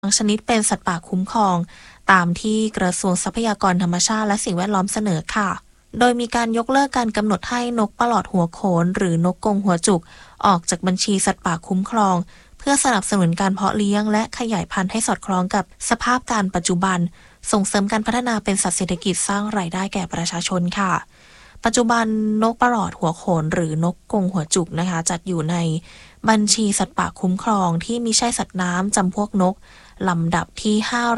บางชนิดเป็นสัตว์ป่าคุ้มครองตามที่กระทรวงทรัพยากรธรรมชาติและสิ่งแวดล้อมเสนอค่ะโดยมีการยกเลิกการกำหนดให้นกปลอดหัวโขนหรือนกกรงหัวจุกออกจากบัญชีสัตว์ป่าคุ้มครองเพื่อสนับสนุนการเพาะเลี้ยงและขยายพันธุ์ให้สอดคล้องกับสภาพการปัจจุบันส่งเสริมการพัฒนาเป็นสัตว์เศรษฐกิจสร้างรายได้แก่ประชาชนค่ะปัจจุบันนกปลอดหัวโขนหรือนกกรงหัวจุกนะคะจัดอยู่ในบัญชีสัตว์ป่าคุ้มครองที่มิใช่สัตว์น้ำจำพวกนกลำดับที่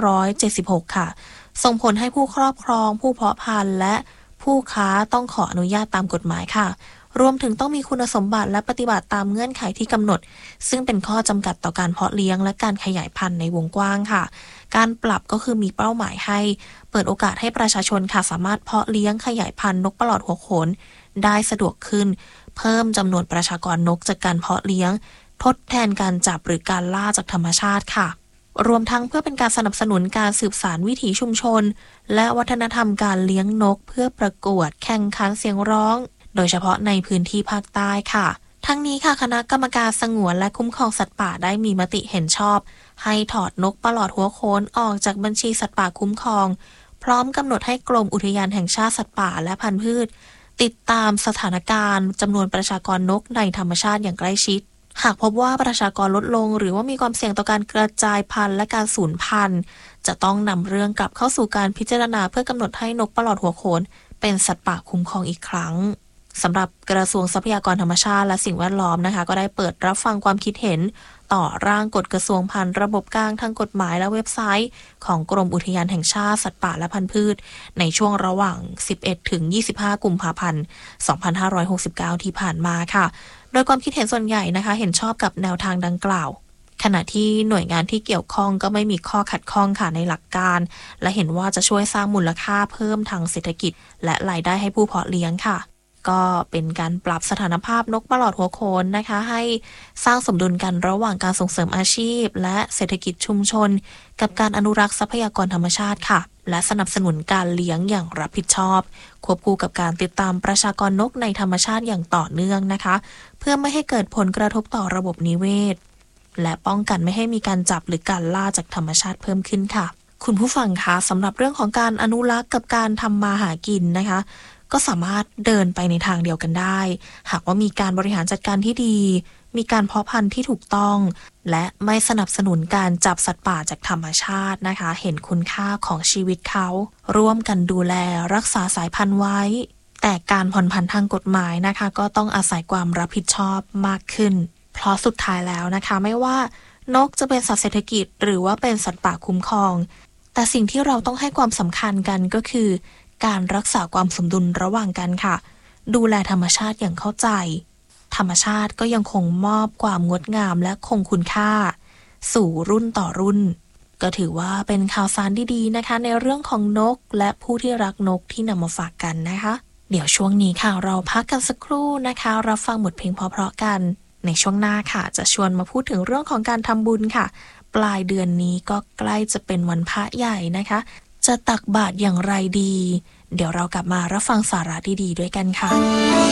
576ค่ะส่งผลให้ผู้ครอบครองผู้เพาะพันธุ์และผู้ค้าต้องขออนุญาตตามกฎหมายค่ะรวมถึงต้องมีคุณสมบัติและปฏิบัติตามเงื่อนไขที่กำหนดซึ่งเป็นข้อจำกัดต่อการเพาะเลี้ยงและการขยายพันธุ์ในวงกว้างค่ะการปรับก็คือมีเป้าหมายให้เปิดโอกาสให้ประชาชนค่ะสามารถเพาะเลี้ยงขยายพันธุ์นกปลอดหัวโขนได้สะดวกขึ้นเพิ่มจำนวนประชากรนกจากการเพาะเลี้ยงทดแทนการจับหรือการล่าจากธรรมชาติค่ะรวมทั้งเพื่อเป็นการสนับสนุนการสืบสานวิถีชุมชนและวัฒนธรรมการเลี้ยงนกเพื่อประกวดแข่งขันเสียงร้องโดยเฉพาะในพื้นที่ภาคใต้ค่ะทั้งนี้ค่ะคณะกรรมการสงวนและคุ้มครองสัตว์ป่าได้มีมติเห็นชอบให้ถอดนกปลอดหัวโขนออกจากบัญชีสัตว์ป่าคุ้มครองพร้อมกำหนดให้กรมอุทยานแห่งชาติสัตว์ป่าและพันธุ์พืชติดตามสถานการณ์จำนวนประชากรนกในธรรมชาติอย่างใกล้ชิดหากพบว่าประชากรลดลงหรือว่ามีความเสี่ยงต่อการกระจายพันธุ์และการสูญพันธุ์จะต้องนำเรื่องกลับเข้าสู่การพิจารณาเพื่อกำหนดให้นกปลอดหัวโขนเป็นสัตว์ป่าคุ้มครองอีกครั้งสำหรับกระทรวงทรัพยากรธรรมชาติและสิ่งแวดล้อมนะคะก็ได้เปิดรับฟังความคิดเห็นต่อร่างกฎกระทรวงผ่านระบบกลางทางกฎหมายและเว็บไซต์ของกรมอุทยานแห่งชาติสัตว์ป่าและพันธุ์พืชในช่วงระหว่าง11ถึง25กุมภาพันธ์2569ที่ผ่านมาค่ะโดยความคิดเห็นส่วนใหญ่นะคะเห็นชอบกับแนวทางดังกล่าวขณะที่หน่วยงานที่เกี่ยวข้องก็ไม่มีข้อขัดข้องค่ะในหลักการและเห็นว่าจะช่วยสร้างมูลค่าเพิ่มทางเศรษฐกิจและรายได้ให้ผู้เพาะเลี้ยงค่ะก็เป็นการปรับสถานภาพนกปลอดหัวโขนนะคะให้สร้างสมดุลกันระหว่างการส่งเสริมอาชีพและเศรษฐกิจชุมชนกับการอนุรักษ์ทรัพยากรธรรมชาติค่ะและสนับสนุนการเลี้ยงอย่างรับผิดชอบควบคู่กับการติดตามประชากรนกในธรรมชาติอย่างต่อเนื่องนะคะเพื่อไม่ให้เกิดผลกระทบต่อระบบนิเวศและป้องกันไม่ให้มีการจับหรือการล่าจากธรรมชาติเพิ่มขึ้นค่ะคุณผู้ฟังคะสำหรับเรื่องของการอนุรักษ์กับการทำมาหากินนะคะก็สามารถเดินไปในทางเดียวกันได้หากว่ามีการบริหารจัดการที่ดีมีการเพาะพันธุ์ที่ถูกต้องและไม่สนับสนุนการจับสัตว์ป่าจากธรรมชาตินะคะเห็นคุณค่าของชีวิตเขาร่วมกันดูแลรักษาสายพันธุ์ไว้แต่การผ่อนผันทางกฎหมายนะคะก็ต้องอาศัยความรับผิดชอบมากขึ้นเพราะสุดท้ายแล้วนะคะไม่ว่านกจะเป็นสัตว์เศรษฐกิจหรือว่าเป็นสัตว์ป่าคุ้มครองแต่สิ่งที่เราต้องให้ความสำคัญกันก็คือการรักษาความสมดุลระหว่างกันค่ะดูแลธรรมชาติอย่างเข้าใจธรรมชาติก็ยังคงมอบความงดงามและคงคุณค่าสู่รุ่นต่อรุ่นก็ถือว่าเป็นข่าวสารดีๆนะคะในเรื่องของนกและผู้ที่รักนกที่นำมาฝากกันนะคะเดี๋ยวช่วงนี้ค่ะเราพักกันสักครู่นะคะรับฟังบทเพลงเพราะๆกันในช่วงหน้าค่ะจะชวนมาพูดถึงเรื่องของการทำบุญค่ะปลายเดือนนี้ก็ใกล้จะเป็นวันพระใหญ่นะคะจะตักบาตรอย่างไรดีเดี๋ยวเรากลับมารับฟังสาระดีๆด้วยกันค่ะ